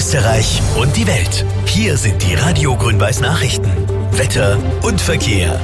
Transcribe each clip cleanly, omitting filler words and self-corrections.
Österreich und die Welt. Hier sind die Radio Grün-Weiß Nachrichten. Wetter und Verkehr.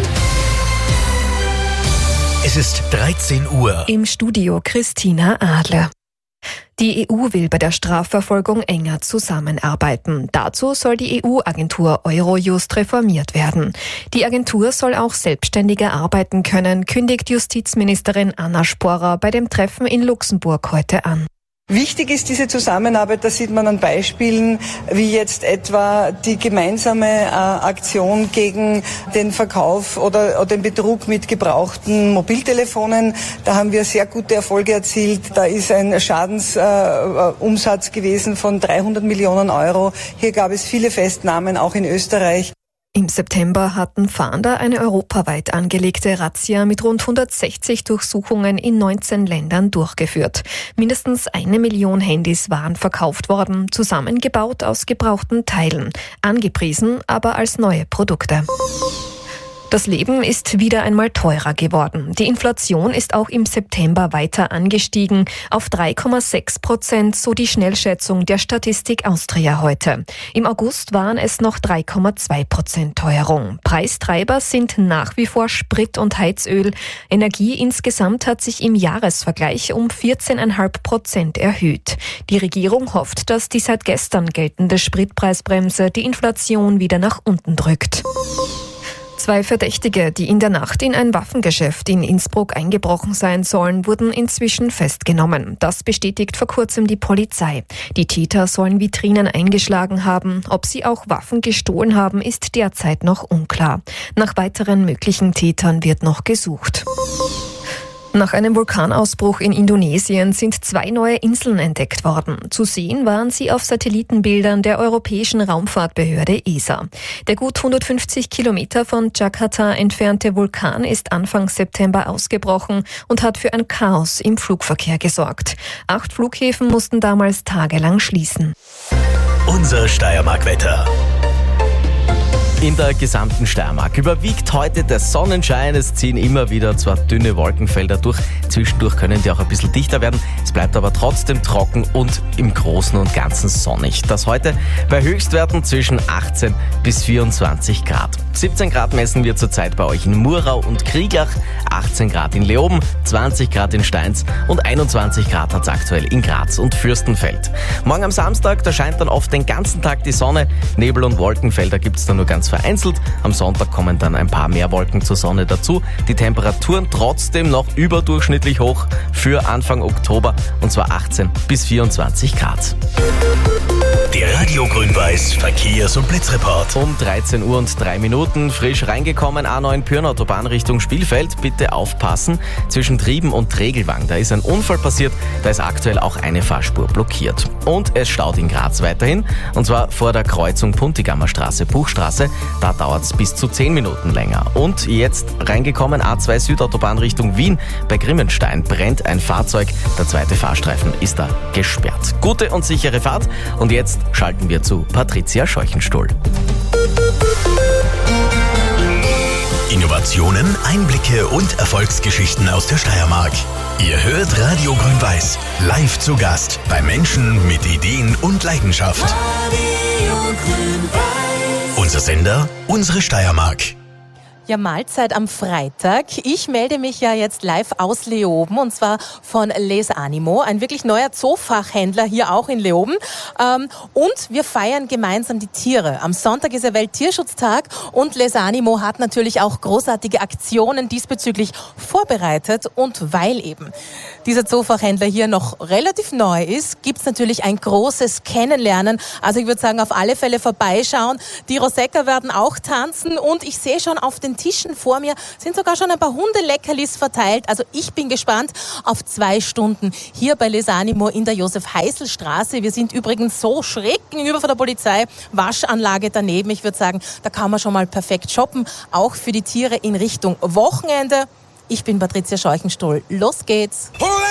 Es ist 13 Uhr. Im Studio Christina Adler. Die EU will bei der Strafverfolgung enger zusammenarbeiten. Dazu soll die EU-Agentur Eurojust reformiert werden. Die Agentur soll auch selbstständiger arbeiten können, kündigt Justizministerin Anna Sporer bei dem Treffen in Luxemburg heute an. Wichtig ist diese Zusammenarbeit, das sieht man an Beispielen wie jetzt etwa die gemeinsame Aktion gegen den Verkauf oder den Betrug mit gebrauchten Mobiltelefonen. Da haben wir sehr gute Erfolge erzielt. Da ist ein Schadensumsatz gewesen von 300 Millionen Euro. Hier gab es viele Festnahmen, auch in Österreich. Im September hatten Fahnder eine europaweit angelegte Razzia mit rund 160 Durchsuchungen in 19 Ländern durchgeführt. Mindestens 1 Million Handys waren verkauft worden, zusammengebaut aus gebrauchten Teilen, angepriesen aber als neue Produkte. Das Leben ist wieder einmal teurer geworden. Die Inflation ist auch im September weiter angestiegen auf 3,6%, so die Schnellschätzung der Statistik Austria heute. Im August waren es noch 3,2% Teuerung. Preistreiber sind nach wie vor Sprit und Heizöl. Energie insgesamt hat sich im Jahresvergleich um 14,5% erhöht. Die Regierung hofft, dass die seit gestern geltende Spritpreisbremse die Inflation wieder nach unten drückt. 2 Verdächtige, die in der Nacht in ein Waffengeschäft in Innsbruck eingebrochen sein sollen, wurden inzwischen festgenommen. Das bestätigt vor kurzem die Polizei. Die Täter sollen Vitrinen eingeschlagen haben. Ob sie auch Waffen gestohlen haben, ist derzeit noch unklar. Nach weiteren möglichen Tätern wird noch gesucht. Nach einem Vulkanausbruch in Indonesien sind 2 neue Inseln entdeckt worden. Zu sehen waren sie auf Satellitenbildern der Europäischen Raumfahrtbehörde ESA. Der gut 150 Kilometer von Jakarta entfernte Vulkan ist Anfang September ausgebrochen und hat für ein Chaos im Flugverkehr gesorgt. 8 Flughäfen mussten damals tagelang schließen. Unser Steiermark-Wetter. In der gesamten Steiermark überwiegt heute der Sonnenschein. Es ziehen immer wieder zwar dünne Wolkenfelder durch, zwischendurch können die auch ein bisschen dichter werden. Es bleibt aber trotzdem trocken und im Großen und Ganzen sonnig. Das heute bei Höchstwerten zwischen 18 bis 24 Grad. 17 Grad messen wir zurzeit bei euch in Murau und Kriegach, 18 Grad in Leoben, 20 Grad in Steins und 21 Grad hat es aktuell in Graz und Fürstenfeld. Morgen am Samstag, da scheint dann oft den ganzen Tag die Sonne. Nebel- und Wolkenfelder gibt es dann nur ganz vereinzelt. Am Sonntag kommen dann ein paar mehr Wolken zur Sonne dazu. Die Temperaturen trotzdem noch überdurchschnittlich hoch für Anfang Oktober und zwar 18 bis 24 Grad. Der Radio Grün-Weiß Verkehrs- und Blitzreport. Um 13 Uhr und 3 Minuten frisch reingekommen, A9 Pyrn-Autobahn Richtung Spielfeld. Bitte aufpassen, zwischen Trieben und Tregelwang. Da ist ein Unfall passiert, da ist aktuell auch eine Fahrspur blockiert. Und es staut in Graz weiterhin, und zwar vor der Kreuzung Puntigammer Straße, Buchstraße. Da dauert es bis zu 10 Minuten länger. Und jetzt reingekommen, A2 Südautobahn Richtung Wien. Bei Grimmenstein brennt ein Fahrzeug. Der zweite Fahrstreifen ist da gesperrt. Gute und sichere Fahrt. Und jetzt schalten wir zu Patricia Scheuchenstuhl. Innovationen, Einblicke und Erfolgsgeschichten aus der Steiermark. Ihr hört Radio Grün-Weiß live zu Gast bei Menschen mit Ideen und Leidenschaft. Radio Grün-Weiß. Unser Sender, unsere Steiermark. Ja, Mahlzeit am Freitag. Ich melde mich ja jetzt live aus Leoben und zwar von Les Animo, ein wirklich neuer Zoofachhändler hier auch in Leoben. Und wir feiern gemeinsam die Tiere. Am Sonntag ist ja Welttierschutztag und Les Animo hat natürlich auch großartige Aktionen diesbezüglich vorbereitet. Und weil eben dieser Zoofachhändler hier noch relativ neu ist, gibt's natürlich ein großes Kennenlernen. Also ich würde sagen, auf alle Fälle vorbeischauen. Die Rosecker werden auch tanzen und ich sehe schon auf den Tischen vor mir sind sogar schon ein paar Hundeleckerlis verteilt. Also ich bin gespannt auf 2 Stunden hier bei Les Animo in der Josef-Heißl-Straße. Wir sind übrigens so schräg gegenüber von der Polizei. Waschanlage daneben. Ich würde sagen, da kann man schon mal perfekt shoppen. Auch für die Tiere in Richtung Wochenende. Ich bin Patricia Scheuchenstuhl. Los geht's!